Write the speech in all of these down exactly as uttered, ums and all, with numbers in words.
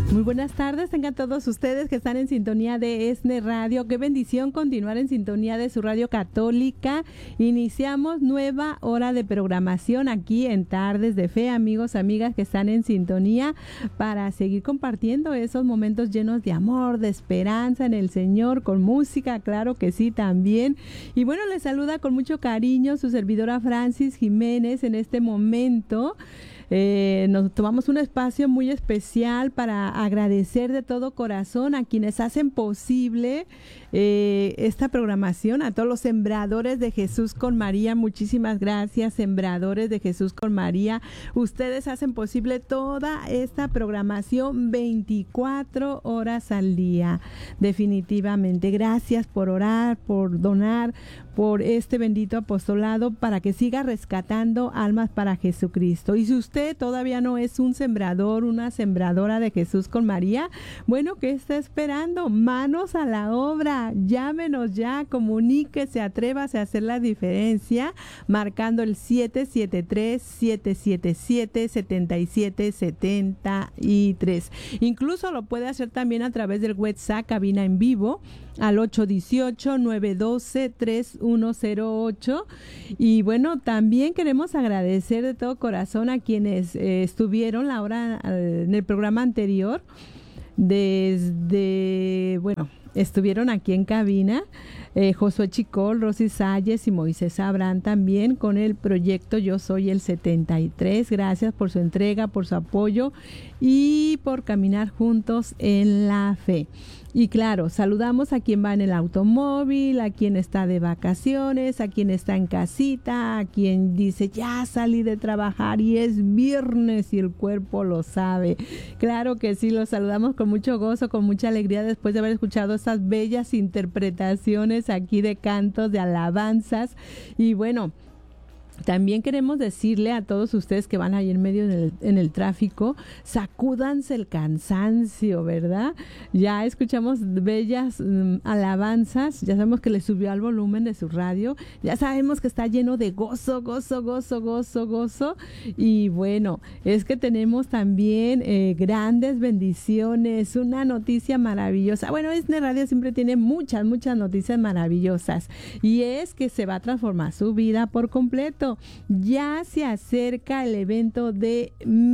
Muy buenas tardes, tengan todos ustedes que están en sintonía de ESNE Radio. Qué bendición continuar en sintonía de su radio católica. Iniciamos nueva hora de programación aquí en Tardes de Fe, amigos, amigas que están en sintonía, para seguir compartiendo esos momentos llenos de amor, de esperanza en el Señor, con música, claro que sí, también. Y bueno, les saluda con mucho cariño su servidora Francis Jiménez en este momento. Eh, nos tomamos un espacio muy especial para agradecer de todo corazón a quienes hacen posible eh, esta programación, a todos los sembradores de Jesús con María. Muchísimas gracias, sembradores de Jesús con María. Ustedes hacen posible toda esta programación veinticuatro horas al día. Definitivamente, gracias por orar, por donar, por este bendito apostolado para que siga rescatando almas para Jesucristo. Y si usted todavía no es un sembrador, una sembradora de Jesús con María, bueno, ¿qué está esperando? Manos a la obra, llámenos ya, comuníquese, atrévase a hacer la diferencia, marcando el siete siete tres, siete siete siete, siete siete siete tres. Incluso lo puede hacer también a través del WhatsApp, cabina en vivo, al ocho uno ocho, nueve uno dos, tres uno cero ocho. Y bueno, también queremos agradecer de todo corazón a quienes eh, estuvieron la hora eh, en el programa anterior, desde, bueno, estuvieron aquí en cabina, eh, Josué Chicol, Rosy Salles y Moisés Abrán también con el proyecto Yo Soy el setenta y tres. Gracias por su entrega, por su apoyo y por caminar juntos en la fe. Y claro, saludamos a quien va en el automóvil, a quien está de vacaciones, a quien está en casita, a quien dice ya salí de trabajar y es viernes y el cuerpo lo sabe. Claro que sí, los saludamos con mucho gozo, con mucha alegría después de haber escuchado estas bellas interpretaciones aquí de cantos, de alabanzas. Y bueno, también queremos decirle a todos ustedes que van ahí en medio en el, en el tráfico, sacúdanse el cansancio, ¿verdad? Ya escuchamos bellas um, alabanzas, ya sabemos que le subió al volumen de su radio, ya sabemos que está lleno de gozo, gozo, gozo, gozo, gozo. Y bueno, es que tenemos también eh, grandes bendiciones, una noticia maravillosa. Bueno, ESNE Radio siempre tiene muchas, muchas noticias maravillosas, y es que se va a transformar su vida por completo. Ya se acerca el evento de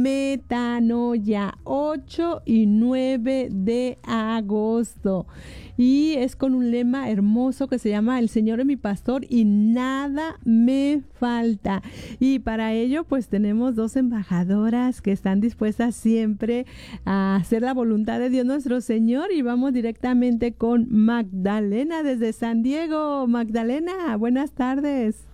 Metanoia, ocho y nueve de agosto. Y es con un lema hermoso que se llama El Señor es mi pastor y nada me falta. Y para ello pues tenemos dos embajadoras que están dispuestas siempre a hacer la voluntad de Dios nuestro Señor, y vamos directamente con Magdalena desde San Diego. Magdalena, buenas tardes.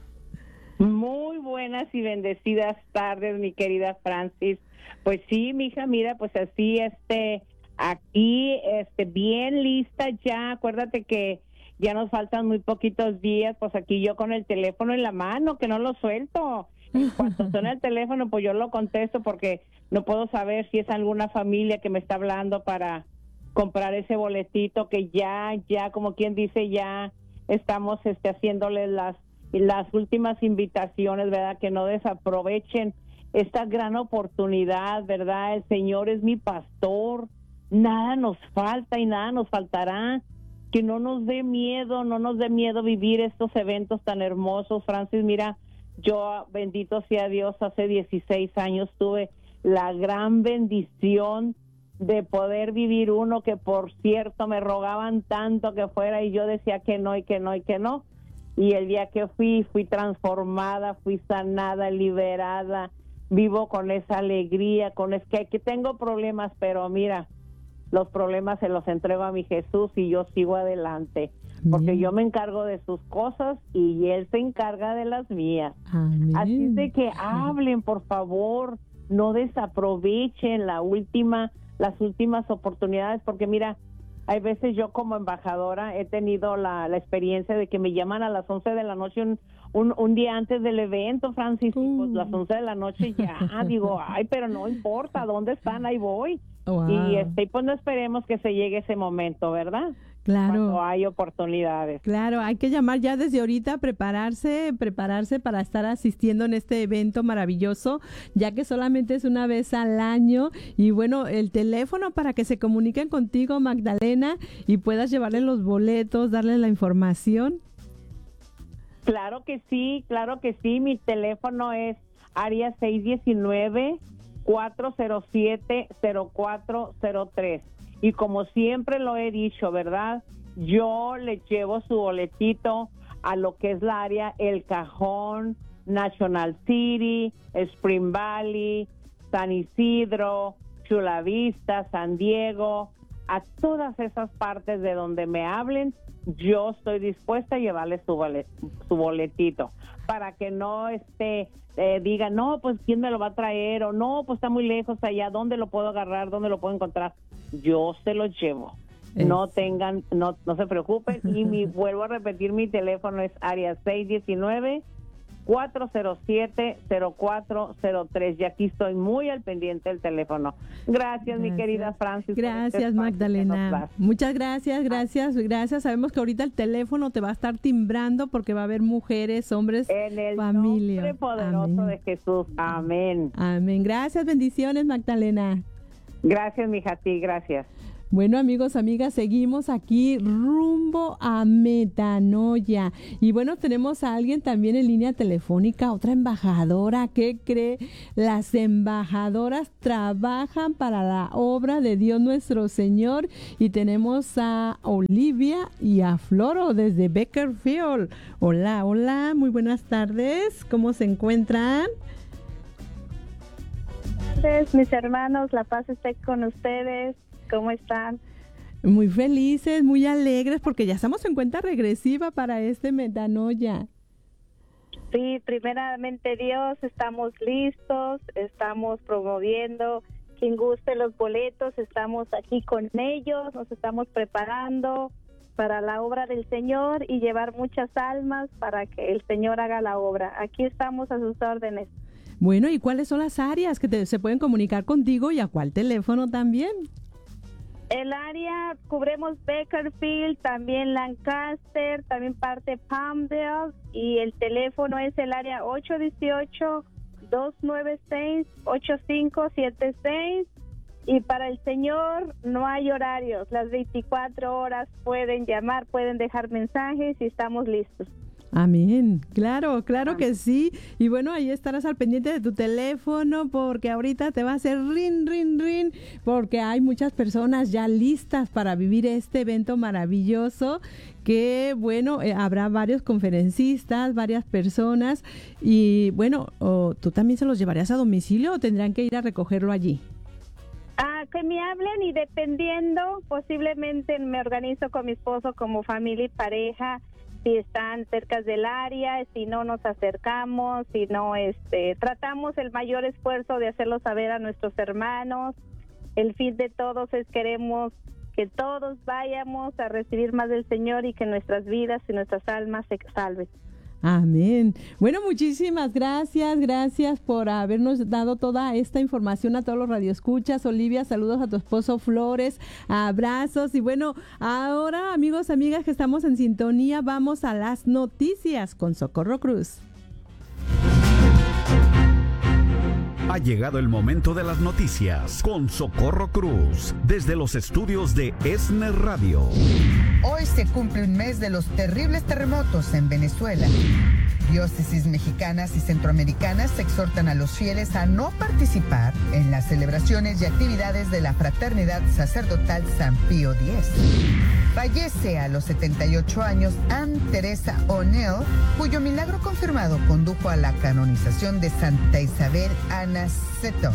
Muy buenas y bendecidas tardes, mi querida Francis. Pues sí, mija, mira, pues así, este, aquí, este, bien lista ya. Acuérdate que ya nos faltan muy poquitos días, pues aquí yo con el teléfono en la mano, que no lo suelto. En cuanto suena el teléfono, pues yo lo contesto porque no puedo saber si es alguna familia que me está hablando para comprar ese boletito que ya, ya, como quien dice, ya estamos, este, haciéndoles las y las últimas invitaciones, ¿verdad? Que no desaprovechen esta gran oportunidad, ¿verdad? El Señor es mi pastor, nada nos falta y nada nos faltará. Que no nos dé miedo, no nos dé miedo vivir estos eventos tan hermosos. Francis, mira, yo, bendito sea Dios, hace dieciséis años tuve la gran bendición de poder vivir uno que, por cierto, me rogaban tanto que fuera y yo decía que no y que no y que no. Y el día que fui, fui transformada, fui sanada, liberada, vivo con esa alegría, con es que, que tengo problemas, pero mira, los problemas se los entrego a mi Jesús y yo sigo adelante, porque yo me encargo de sus cosas y Él se encarga de las mías. Amén. Así es de que hablen, por favor, no desaprovechen la última, las últimas oportunidades, porque mira, hay veces yo como embajadora he tenido la, la experiencia de que me llaman a las once de la noche un, un, un día antes del evento, Francis, uh. y pues las once de la noche ya, digo, ay, pero no importa, ¿dónde están? Ahí voy. Wow. Y este, pues no esperemos que se llegue ese momento, ¿verdad? Claro. Cuando hay oportunidades. Claro, hay que llamar ya desde ahorita, prepararse, prepararse para estar asistiendo en este evento maravilloso, ya que solamente es una vez al año. Y bueno, el teléfono para que se comuniquen contigo, Magdalena, y puedas llevarle los boletos, darle la información. Claro que sí, claro que sí. Mi teléfono es área seis uno nueve, cuatro cero siete, cero cuatro cero tres. Y como siempre lo he dicho, ¿verdad? Yo le llevo su boletito a lo que es la área El Cajón, National City, Spring Valley, San Isidro, Chula Vista, San Diego, a todas esas partes de donde me hablen, yo estoy dispuesta a llevarle su, bolet, su boletito, para que no esté, eh, diga, no, pues ¿quién me lo va a traer? O no, pues está muy lejos allá, ¿dónde lo puedo agarrar? ¿Dónde lo puedo encontrar? Yo se los llevo. Es. No tengan, no, no se preocupen. Y mi, vuelvo a repetir, mi teléfono es área seis uno nueve, cuatro cero siete, cero cuatro cero tres. Y aquí estoy muy al pendiente del teléfono. Gracias, gracias. mi querida Francis. Gracias, este Magdalena. Muchas gracias, gracias, gracias. Sabemos que ahorita el teléfono te va a estar timbrando porque va a haber mujeres, hombres, en el familia. nombre poderoso Amén. de Jesús. Amén. Amén. Gracias, bendiciones, Magdalena. Gracias, mija, a ti, gracias. Bueno, amigos, amigas, seguimos aquí rumbo a Metanoia. Y bueno, tenemos a alguien también en línea telefónica, otra embajadora. ¿Qué cree? Las embajadoras trabajan para la obra de Dios nuestro Señor. Y tenemos a Olivia y a Floro desde Bakersfield. Hola, hola, muy buenas tardes. ¿Cómo se encuentran? Mis hermanos, la paz esté con ustedes. ¿Cómo están? Muy felices, muy alegres, porque ya estamos en cuenta regresiva para este Metanoia. Sí, primeramente Dios, estamos listos, estamos promoviendo, quien guste los boletos, estamos aquí con ellos, nos estamos preparando para la obra del Señor y llevar muchas almas para que el Señor haga la obra. Aquí estamos a sus órdenes. Bueno, ¿y cuáles son las áreas que te, se pueden comunicar contigo y a cuál teléfono también? El área, cubremos Bakersfield, también Lancaster, también parte Palmdale, y el teléfono es el área ocho uno ocho, dos nueve seis, ocho cinco siete seis. Y para el Señor no hay horarios, las veinticuatro horas pueden llamar, pueden dejar mensajes y estamos listos. Amén, claro, claro que sí. Y bueno, ahí estarás al pendiente de tu teléfono porque ahorita te va a hacer rin, rin, rin, porque hay muchas personas ya listas para vivir este evento maravilloso que, bueno, eh, habrá varios conferencistas, varias personas y, bueno, oh, ¿tú también se los llevarías a domicilio o tendrán que ir a recogerlo allí? Ah, que me hablen y dependiendo, posiblemente me organizo con mi esposo como familia y pareja, si están cerca del área, si no nos acercamos, si no, este, tratamos el mayor esfuerzo de hacerlo saber a nuestros hermanos. El fin de todos es queremos que todos vayamos a recibir más del Señor y que nuestras vidas y nuestras almas se salven. Amén. Bueno, muchísimas gracias, gracias por habernos dado toda esta información a todos los radioescuchas. Olivia, saludos a tu esposo Flores, abrazos y bueno, ahora amigos, amigas que estamos en sintonía, vamos a las noticias con Socorro Cruz. Ha llegado el momento de las noticias con Socorro Cruz, desde los estudios de ESNE Radio. Hoy se cumple un mes de los terribles terremotos en Venezuela. Diócesis mexicanas y centroamericanas exhortan a los fieles a no participar en las celebraciones y actividades de la Fraternidad Sacerdotal San Pío X. Fallece a los setenta y ocho años Ann Teresa O'Neill, cuyo milagro confirmado condujo a la canonización de Santa Isabel Anaceto.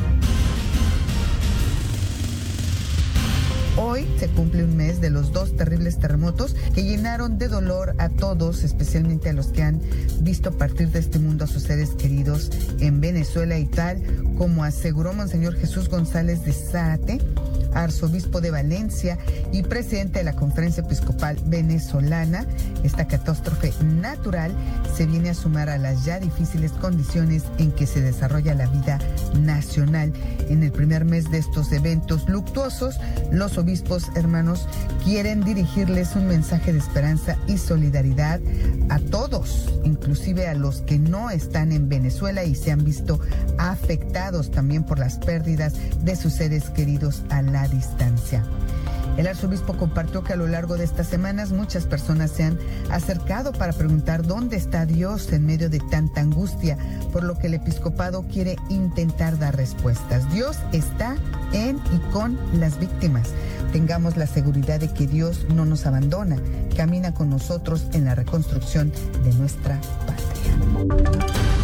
Hoy se cumple un mes de los dos terribles terremotos que llenaron de dolor a todos, especialmente a los que han visto partir de este mundo a sus seres queridos en Venezuela, y tal como aseguró Monseñor Jesús González de Zárate, arzobispo de Valencia y presidente de la Conferencia Episcopal Venezolana. Esta catástrofe natural se viene a sumar a las ya difíciles condiciones en que se desarrolla la vida nacional. En el primer mes de estos eventos luctuosos, los obispos hermanos quieren dirigirles un mensaje de esperanza y solidaridad a todos, inclusive a los que no están en Venezuela y se han visto afectados también por las pérdidas de sus seres queridos a la distancia. El arzobispo compartió que a lo largo de estas semanas muchas personas se han acercado para preguntar dónde está Dios en medio de tanta angustia, por lo que el episcopado quiere intentar dar respuestas. Dios está en y con las víctimas. Tengamos la seguridad de que Dios no nos abandona, camina con nosotros en la reconstrucción de nuestra patria.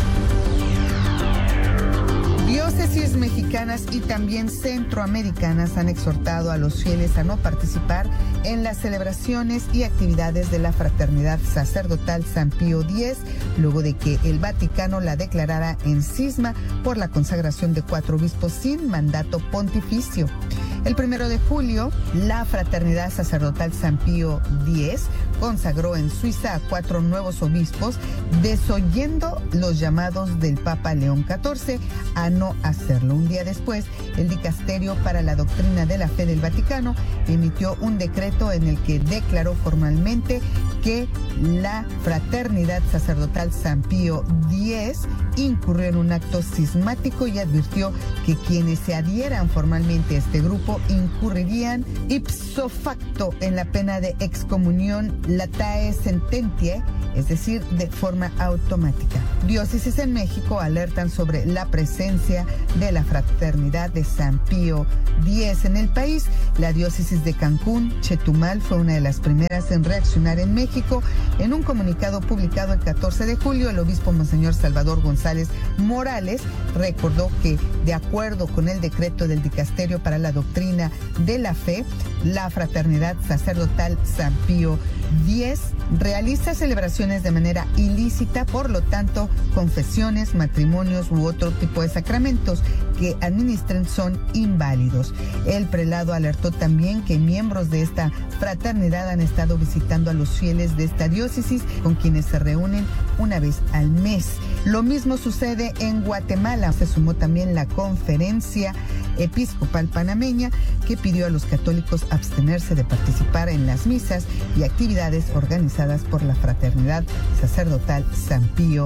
Diócesis mexicanas y también centroamericanas han exhortado a los fieles a no participar en las celebraciones y actividades de la Fraternidad Sacerdotal San Pío X, luego de que el Vaticano la declarara en cisma por la consagración de cuatro obispos sin mandato pontificio. El primero de julio, la Fraternidad Sacerdotal San Pío X consagró en Suiza a cuatro nuevos obispos, desoyendo los llamados del Papa León catorce a no hacerlo. Un día después, el Dicasterio para la Doctrina de la Fe del Vaticano emitió un decreto en el que declaró formalmente que la Fraternidad Sacerdotal San Pío X incurrió en un acto cismático y advirtió que quienes se adhieran formalmente a este grupo incurrirían ipso facto en la pena de excomunión latae sententiae, es decir, de forma automática. Diócesis en México alertan sobre la presencia de la Fraternidad de San Pío X en el país. La diócesis de Cancún, Chetumal, fue una de las primeras en reaccionar en México. En un comunicado publicado el catorce de julio, el obispo Monseñor Salvador González Morales recordó que, de acuerdo con el decreto del Dicasterio para la Doctrina de la Fe, la Fraternidad Sacerdotal San Pío X realiza celebraciones de manera ilícita, por lo tanto, confesiones, matrimonios u otro tipo de sacramentos que administren son inválidos. El prelado alertó también que miembros de esta fraternidad han estado visitando a los fieles de esta diócesis, con quienes se reúnen una vez al mes. Lo mismo sucede en Guatemala. Se sumó también la Conferencia Episcopal Panameña, que pidió a los católicos abstenerse de participar en las misas y actividades organizadas por la Fraternidad Sacerdotal San Pío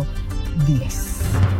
X.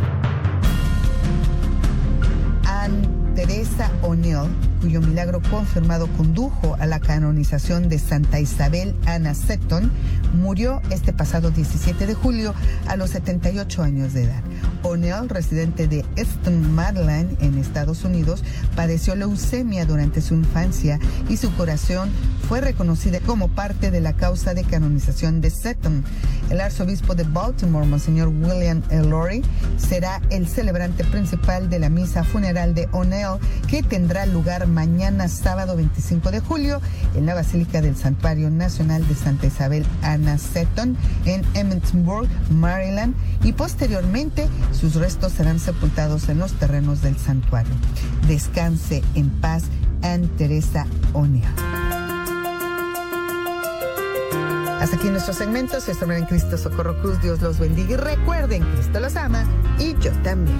Teresa O'Neill, cuyo milagro confirmado condujo a la canonización de Santa Isabel Anna Seton, murió este pasado diecisiete de julio a los setenta y ocho años de edad. O'Neill, residente de Easton, Maryland, en Estados Unidos, padeció leucemia durante su infancia y su curación fue reconocida como parte de la causa de canonización de Seton. El arzobispo de Baltimore, Monseñor William Ellery, será el celebrante principal de la misa funeral de O'Neill, que tendrá lugar mañana sábado veinticinco de julio en la Basílica del Santuario Nacional de Santa Isabel Anna Seton en Emmitsburg, Maryland, y posteriormente sus restos serán sepultados en los terrenos del santuario. Descanse en paz, Ann Teresa O'Neill. Hasta aquí nuestro segmento. Si están en Cristo Socorro Cruz, Dios los bendiga y recuerden, Cristo los ama y yo también.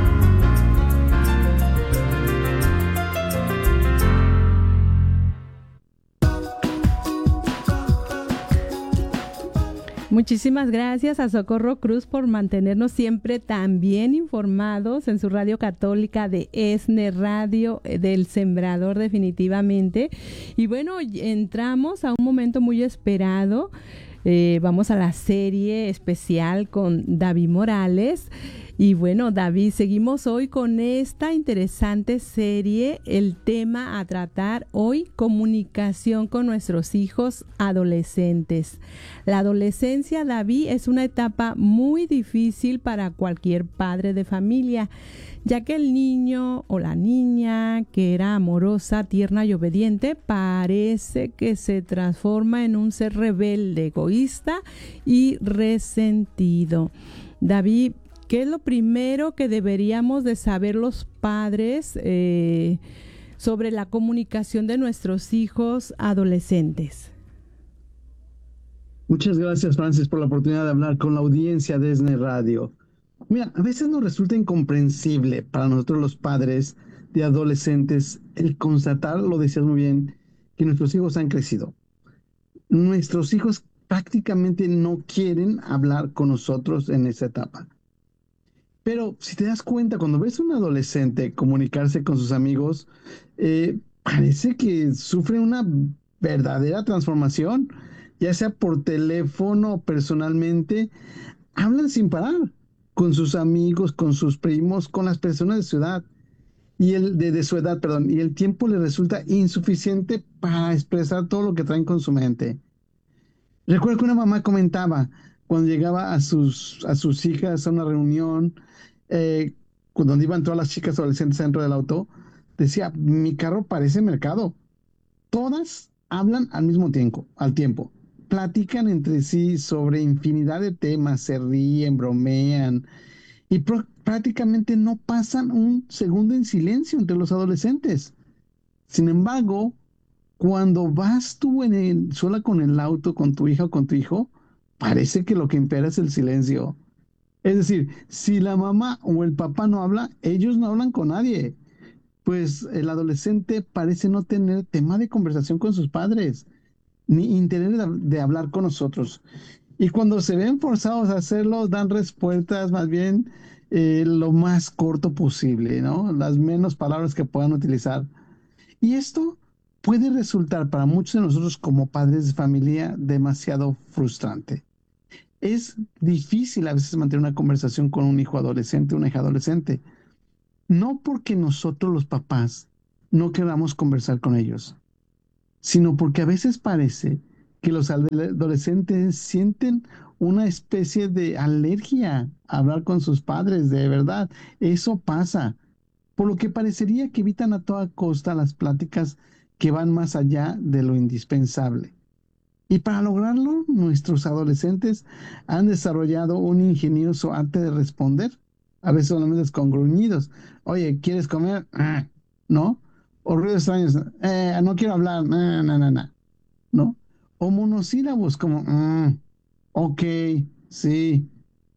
Muchísimas gracias a Socorro Cruz por mantenernos siempre tan bien informados en su radio católica de ESNE Radio, del Sembrador, definitivamente. Y bueno, entramos a un momento muy esperado. Eh, vamos a la serie especial con David Morales. Y bueno, David, seguimos hoy con esta interesante serie. El tema a tratar hoy, comunicación con nuestros hijos adolescentes. La adolescencia, David, es una etapa muy difícil para cualquier padre de familia, ya que el niño o la niña que era amorosa, tierna y obediente, parece que se transforma en un ser rebelde, egoísta y resentido. David, ¿qué es lo primero que deberíamos de saber los padres eh, sobre la comunicación de nuestros hijos adolescentes. Muchas gracias, Francis, por la oportunidad de hablar con la audiencia de ESNE Radio. Mira, a veces nos resulta incomprensible para nosotros los padres de adolescentes el constatar, lo decías muy bien, que nuestros hijos han crecido. Nuestros hijos prácticamente no quieren hablar con nosotros en esa etapa. Pero si te das cuenta, cuando ves a un adolescente comunicarse con sus amigos, eh, parece que sufre una verdadera transformación, ya sea por teléfono o personalmente. Hablan sin parar con sus amigos, con sus primos, con las personas de su edad, y el, de, de su edad, perdón, y el tiempo les resulta insuficiente para expresar todo lo que traen con su mente. Recuerdo que una mamá comentaba cuando llegaba a sus, a sus hijas a una reunión, eh, donde iban todas las chicas adolescentes dentro del auto, decía, mi carro parece mercado. Todas hablan al mismo tiempo, al tiempo. Platican entre sí sobre infinidad de temas, se ríen, bromean, y pr- prácticamente no pasan un segundo en silencio entre los adolescentes. Sin embargo, cuando vas tú en el, sola con el auto, con tu hija o con tu hijo, parece que lo que impera es el silencio. Es decir, si la mamá o el papá no habla, ellos no hablan con nadie. Pues el adolescente parece no tener tema de conversación con sus padres, ni interés de, de hablar con nosotros. Y cuando se ven forzados a hacerlo, dan respuestas más bien eh, lo más corto posible, ¿no? Las menos palabras que puedan utilizar. Y esto puede resultar para muchos de nosotros como padres de familia demasiado frustrante. Es difícil a veces mantener una conversación con un hijo adolescente, una hija adolescente. No porque nosotros los papás no queramos conversar con ellos, sino porque a veces parece que los adolescentes sienten una especie de alergia a hablar con sus padres, de verdad. Eso pasa, por lo que parecería que evitan a toda costa las pláticas que van más allá de lo indispensable. Y para lograrlo, nuestros adolescentes han desarrollado un ingenioso arte de responder, a veces solamente con gruñidos. Oye, ¿quieres comer? Ah, ¿no? O ruidos extraños. Eh, no quiero hablar. No, no, no, no. ¿No? O monosílabos como, mm, ok, sí.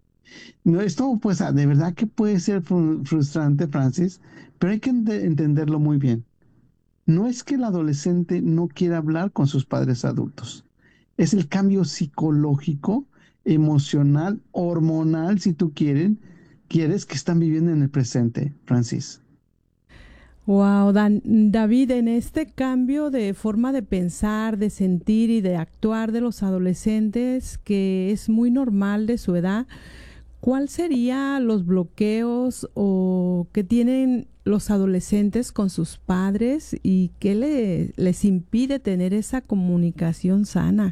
No, esto, pues, de verdad que puede ser fru- frustrante, Francis, pero hay que ent- entenderlo muy bien. No es que el adolescente no quiera hablar con sus padres adultos. Es el cambio psicológico, emocional, hormonal, si tú quieren, quieres, que están viviendo en el presente, Francis. Wow, Dan- David, en este cambio de forma de pensar, de sentir y de actuar de los adolescentes, que es muy normal de su edad, ¿cuál serían los bloqueos o que tienen los adolescentes con sus padres y qué le- les impide tener esa comunicación sana?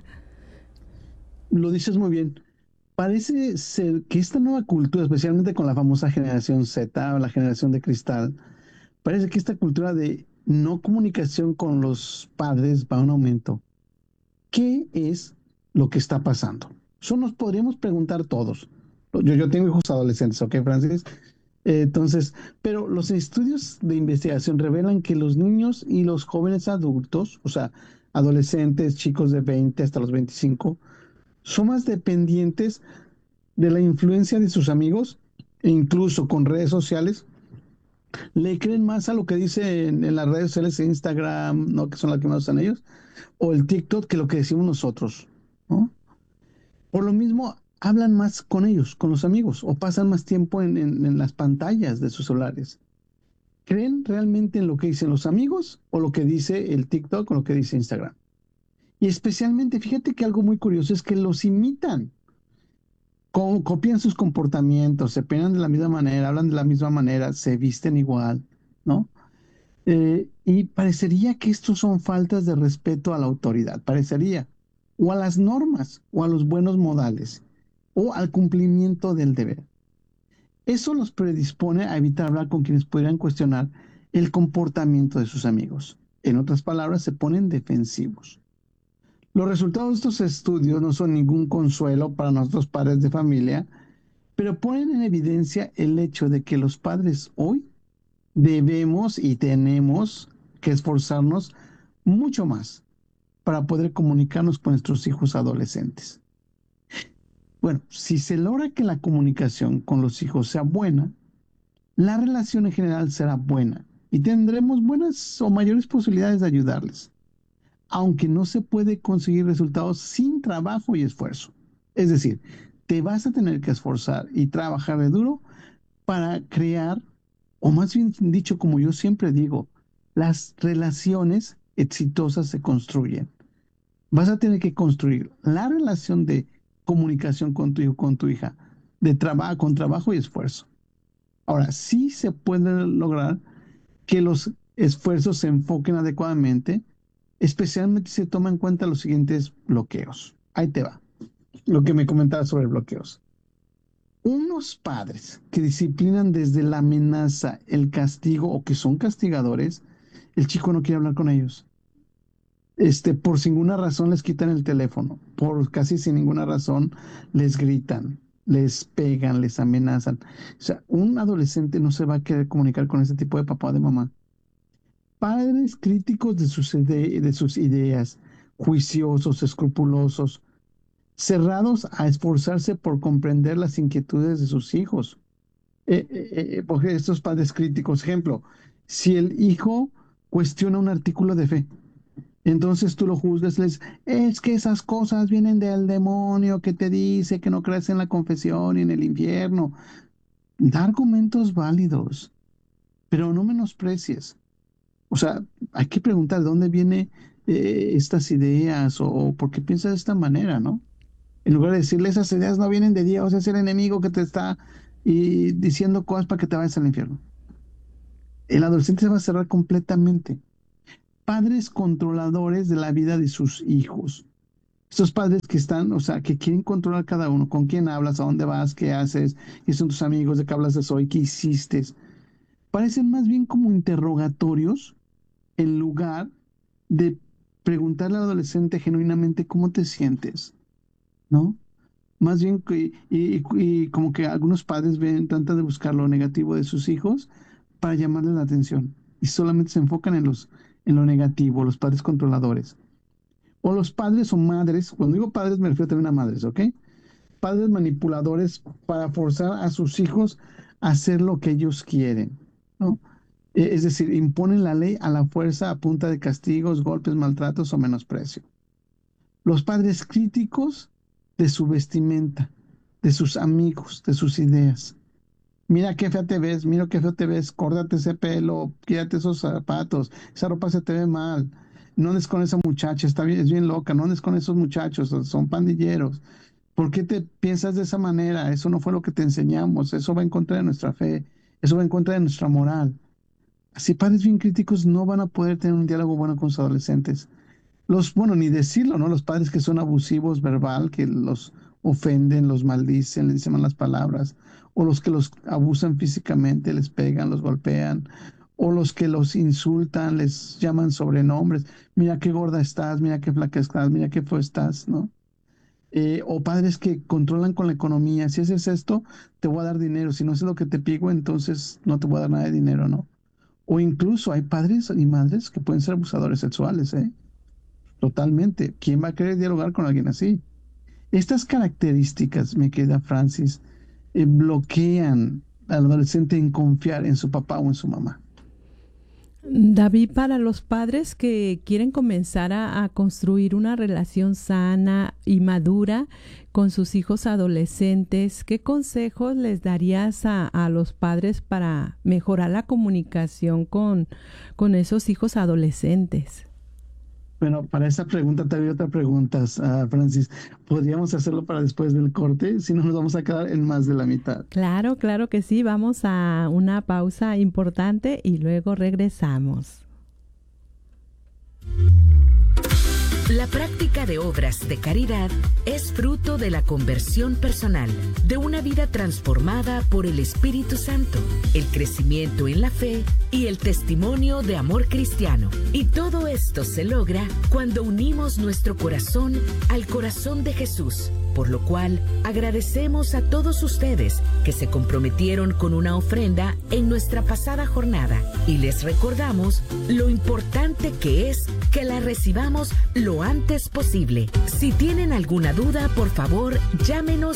Lo dices muy bien. Parece ser que esta nueva cultura, especialmente con la famosa generación Z o la generación de cristal, parece que esta cultura de no comunicación con los padres va a un aumento. ¿Qué es lo que está pasando? Eso nos podríamos preguntar todos. Yo, yo tengo hijos adolescentes, ¿ok, Francis? Eh, entonces, pero los estudios de investigación revelan que los niños y los jóvenes adultos, o sea, adolescentes, chicos de veinte hasta los veinticinco, son más dependientes de la influencia de sus amigos e incluso con redes sociales. Le creen más a lo que dicen en las redes sociales, Instagram, ¿no? Que son las que más usan ellos, o el TikTok, que lo que decimos nosotros, ¿no? Por lo mismo, hablan más con ellos, con los amigos, o pasan más tiempo en, en, en las pantallas de sus celulares. ¿Creen realmente en lo que dicen los amigos o lo que dice el TikTok o lo que dice Instagram? Y especialmente, fíjate que algo muy curioso es que los imitan. Co- copian sus comportamientos, se peinan de la misma manera, hablan de la misma manera, se visten igual, ¿no? Eh, y parecería que estos son faltas de respeto a la autoridad, parecería, o a las normas, o a los buenos modales, o al cumplimiento del deber. Eso los predispone a evitar hablar con quienes pudieran cuestionar el comportamiento de sus amigos. En otras palabras, se ponen defensivos. Los resultados de estos estudios no son ningún consuelo para nuestros padres de familia, pero ponen en evidencia el hecho de que los padres hoy debemos y tenemos que esforzarnos mucho más para poder comunicarnos con nuestros hijos adolescentes. Bueno, si se logra que la comunicación con los hijos sea buena, la relación en general será buena y tendremos buenas o mayores posibilidades de ayudarles, aunque no se puede conseguir resultados sin trabajo y esfuerzo. Es decir, te vas a tener que esforzar y trabajar de duro para crear, o más bien dicho, como yo siempre digo, las relaciones exitosas se construyen. Vas a tener que construir la relación de comunicación con tu hijo, con tu hija, de trabajo, con trabajo y esfuerzo. Ahora, sí se puede lograr que los esfuerzos se enfoquen adecuadamente, especialmente si se toman en cuenta los siguientes bloqueos. Ahí te va, lo que me comentaba sobre bloqueos. Unos padres que disciplinan desde la amenaza, el castigo o que son castigadores, el chico no quiere hablar con ellos. Este, por sin ninguna razón les quitan el teléfono, por casi sin ninguna razón les gritan, les pegan, les amenazan. O sea, un adolescente no se va a querer comunicar con ese tipo de papá o de mamá. Padres críticos de sus, ide- de sus ideas, juiciosos, escrupulosos, cerrados a esforzarse por comprender las inquietudes de sus hijos. Eh, eh, eh, porque estos padres críticos, ejemplo, si el hijo cuestiona un artículo de fe, entonces tú lo juzgas, les, es que esas cosas vienen del demonio que te dice que no crees en la confesión y en el infierno. Da argumentos válidos, pero no menosprecies. O sea, hay que preguntar de dónde vienen eh, estas ideas o, o por qué piensas de esta manera, ¿no? En lugar de decirle esas ideas no vienen de Dios, es el enemigo que te está y, diciendo cosas para que te vayas al infierno. El adolescente se va a cerrar completamente. Padres controladores de la vida de sus hijos. Estos padres que están, o sea, que quieren controlar cada uno, con quién hablas, a dónde vas, qué haces, quiénes son tus amigos, de qué hablas de hoy, qué hiciste. Parecen más bien como interrogatorios en lugar de preguntarle al adolescente genuinamente cómo te sientes, ¿no? Más bien, que, y, y, y como que algunos padres ven, tratan de buscar lo negativo de sus hijos para llamarles la atención y solamente se enfocan en los en lo negativo, los padres controladores. O los padres o madres, cuando digo padres me refiero también a madres, ¿ok? Padres manipuladores para forzar a sus hijos a hacer lo que ellos quieren, ¿no? Es decir, imponen la ley a la fuerza a punta de castigos, golpes, maltratos o menosprecio. Los padres críticos de su vestimenta, de sus amigos, de sus ideas. Mira qué fea te ves, mira qué feo te ves, córdate ese pelo, quítate esos zapatos, esa ropa se te ve mal, no andes con esa muchacha, está bien, es bien loca, no andes con esos muchachos, son pandilleros. ¿Por qué te piensas de esa manera? Eso no fue lo que te enseñamos, eso va en contra de nuestra fe, eso va en contra de nuestra moral. Así padres bien críticos no van a poder tener un diálogo bueno con sus adolescentes. Los, bueno, ni decirlo, ¿no? Los padres que son abusivos verbal, que los ofenden, los maldicen, les dicen malas palabras, o los que los abusan físicamente, les pegan, los golpean, o los que los insultan, les llaman sobrenombres, mira qué gorda estás, mira qué flaca estás, mira qué feo estás, ¿no? Eh, o padres que controlan con la economía, si haces esto, te voy a dar dinero, si no haces lo que te pido, entonces no te voy a dar nada de dinero, ¿no? O incluso hay padres y madres que pueden ser abusadores sexuales, ¿eh? Totalmente. ¿Quién va a querer dialogar con alguien así? Estas características, mi querida Francis, eh, bloquean al adolescente en confiar en su papá o en su mamá. David, para los padres que quieren comenzar a, a construir una relación sana y madura con sus hijos adolescentes, ¿qué consejos les darías a, a los padres para mejorar la comunicación con, con esos hijos adolescentes? Bueno, para esa pregunta también otra pregunta, uh, Francis. ¿Podríamos hacerlo para después del corte? Si no, nos vamos a quedar en más de la mitad. Claro, claro que sí. Vamos a una pausa importante y luego regresamos. La práctica de obras de caridad es fruto de la conversión personal, de una vida transformada por el Espíritu Santo, el crecimiento en la fe y el testimonio de amor cristiano. Y todo esto se logra cuando unimos nuestro corazón al corazón de Jesús por lo cual agradecemos a todos ustedes que se comprometieron con una ofrenda en nuestra pasada jornada y les recordamos lo importante que es que la recibamos lo antes posible. Si tienen alguna duda, por favor, llámenos